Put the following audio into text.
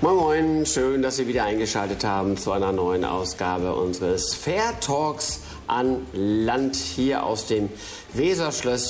Moin Moin, schön, dass Sie wieder eingeschaltet haben zu einer neuen Ausgabe unseres Fair Talks an Land hier aus dem Weserschlösschen.